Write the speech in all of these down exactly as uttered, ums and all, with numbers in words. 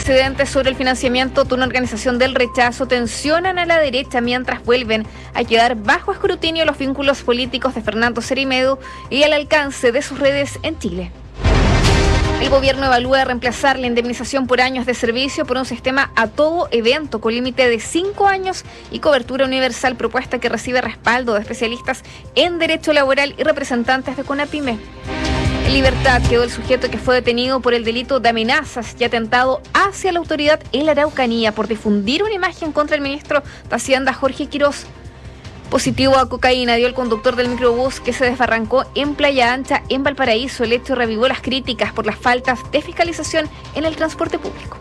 Antecedentes sobre el financiamiento de una organización del rechazo tensionan a la derecha mientras vuelven a quedar bajo escrutinio los vínculos políticos de Fernando Cerime y el alcance de sus redes en Chile. El gobierno evalúa reemplazar la indemnización por años de servicio por un sistema a todo evento con límite de cinco años y cobertura universal, propuesta que recibe respaldo de especialistas en derecho laboral y representantes de CONAPYME. En libertad quedó el sujeto que fue detenido por el delito de amenazas y atentado hacia la autoridad en la Araucanía por difundir una imagen contra el ministro de Hacienda, Jorge Quirós. Positivo a cocaína dio el conductor del microbús que se desbarrancó en Playa Ancha, en Valparaíso. El hecho revivó las críticas por las faltas de fiscalización en el transporte público.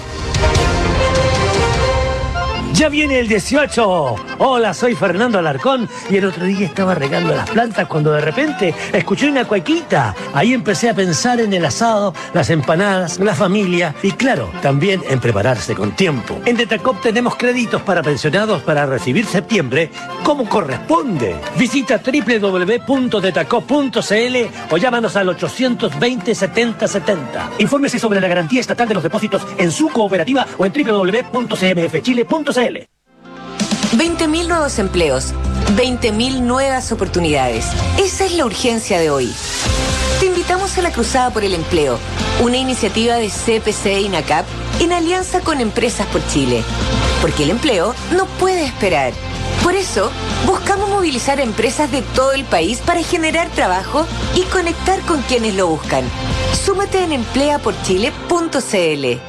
¡Ya viene el dieciocho! Hola, soy Fernando Alarcón y el otro día estaba regando las plantas cuando de repente escuché una cuequita. Ahí empecé a pensar en el asado, las empanadas, la familia y claro, también en prepararse con tiempo. En Detacop tenemos créditos para pensionados para recibir septiembre como corresponde. Visita doble u doble u doble u punto detacop punto c l o llámanos al ochocientos veinte, setenta setenta. Infórmese sobre la garantía estatal de los depósitos en su cooperativa o en doble u doble u doble u punto c m f chile punto c l. veinte mil nuevos empleos, veinte mil nuevas oportunidades. Esa es la urgencia de hoy. Te invitamos a la Cruzada por el Empleo, una iniciativa de C P C e INACAP en alianza con Empresas por Chile. Porque el empleo no puede esperar. Por eso, buscamos movilizar a empresas de todo el país para generar trabajo y conectar con quienes lo buscan. Súmate en emplea por chile punto c l.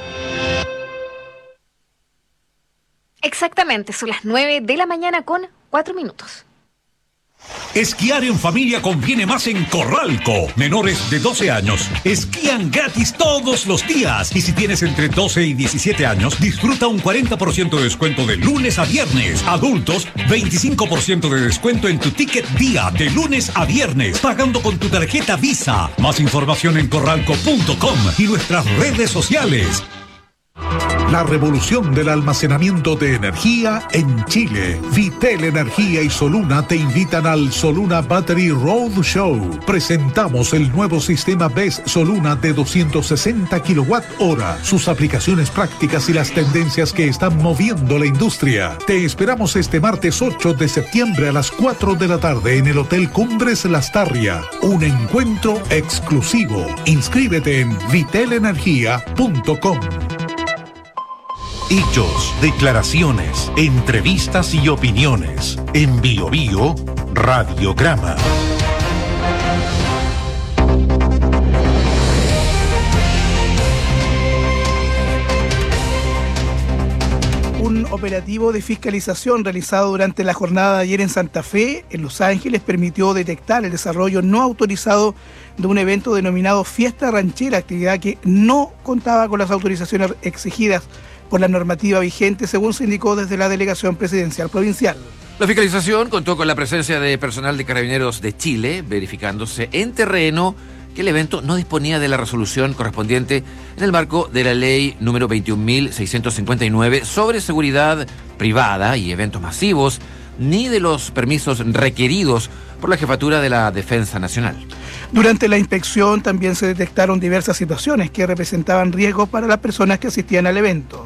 Exactamente, son las nueve de la mañana con cuatro minutos. Esquiar en familia conviene más en Corralco. Menores de doce años esquían gratis todos los días. Y si tienes entre doce y diecisiete años, disfruta un cuarenta por ciento de descuento de lunes a viernes. Adultos, veinticinco por ciento de descuento en tu ticket día de lunes a viernes, pagando con tu tarjeta Visa. Más información en corralco punto com y nuestras redes sociales. La revolución del almacenamiento de energía en Chile. Vitel Energía y Soluna te invitan al Soluna Battery Road Show. Presentamos el nuevo sistema B E S Soluna de doscientos sesenta kilowatt hora, sus aplicaciones prácticas y las tendencias que están moviendo la industria. Te esperamos este martes ocho de septiembre a las cuatro de la tarde en el Hotel Cumbres Lastarria. Un encuentro exclusivo. Inscríbete en vitel energía punto com. Hechos, declaraciones, entrevistas y opiniones. En Bio Bio, Radiograma. Un operativo de fiscalización realizado durante la jornada de ayer en Santa Fe, en Los Ángeles, permitió detectar el desarrollo no autorizado de un evento denominado Fiesta Ranchera, actividad que no contaba con las autorizaciones exigidas por la normativa vigente, según se indicó desde la Delegación Presidencial Provincial. La fiscalización contó con la presencia de personal de Carabineros de Chile, verificándose en terreno que el evento no disponía de la resolución correspondiente en el marco de la ley número veintiún mil seiscientos cincuenta y nueve sobre seguridad privada y eventos masivos, ni de los permisos requeridos por la Jefatura de la Defensa Nacional. Durante la inspección también se detectaron diversas situaciones que representaban riesgos para las personas que asistían al evento.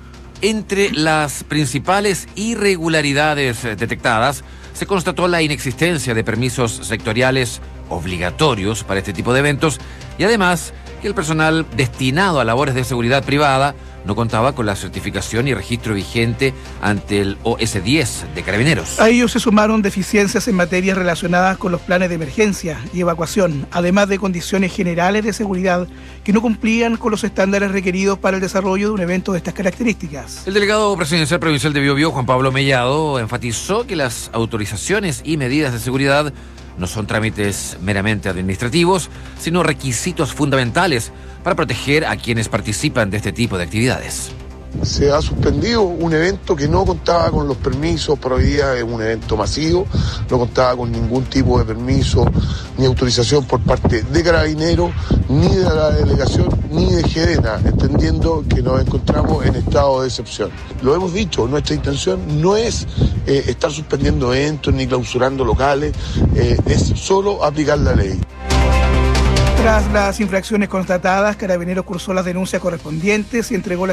Entre las principales irregularidades detectadas, se constató la inexistencia de permisos sectoriales obligatorios para este tipo de eventos y además que el personal destinado a labores de seguridad privada no contaba con la certificación y registro vigente ante el O S diez de Carabineros. A ello se sumaron deficiencias en materias relacionadas con los planes de emergencia y evacuación, además de condiciones generales de seguridad que no cumplían con los estándares requeridos para el desarrollo de un evento de estas características. El delegado presidencial provincial de Bio Bio, Juan Pablo Mellado, enfatizó que las autorizaciones y medidas de seguridad no son trámites meramente administrativos, sino requisitos fundamentales para proteger a quienes participan de este tipo de actividades. Se ha suspendido un evento que no contaba con los permisos, por hoy día es un evento masivo, no contaba con ningún tipo de permiso ni autorización por parte de Carabineros, ni de la delegación, ni de Gedena, entendiendo que nos encontramos en estado de excepción. Lo hemos dicho, nuestra intención no es eh, estar suspendiendo eventos ni clausurando locales, eh, es solo aplicar la ley. Tras las infracciones constatadas, Carabineros cursó las denuncias correspondientes y entregó las